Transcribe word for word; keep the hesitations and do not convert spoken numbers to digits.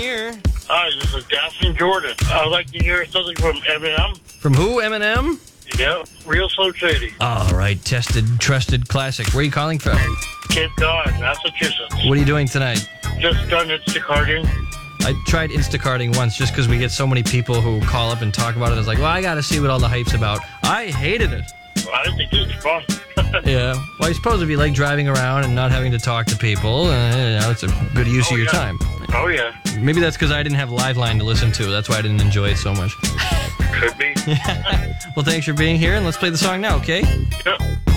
Here. Hi, this is Daphne Jordan. I'd like to hear something from Eminem. From who, Eminem? Yeah, Real Slow Shady. All right, tested, trusted classic. Where are you calling from? Cape Cod, Massachusetts. What are you doing tonight? Just done Instacarting. I tried Instacarting once just because we get so many people who call up and talk about it. It's like, well, I got to see what all the hype's about. I hated it. Well, I think it's fun. Yeah. Well, I suppose if you like driving around and not having to talk to people, uh, you know, it's a good use Oh, of your yeah. time. Oh, yeah. Maybe that's because I didn't have Liveline to listen to. That's why I didn't enjoy it so much. Could be. Well, thanks for being here, and let's play the song now, okay? Yep.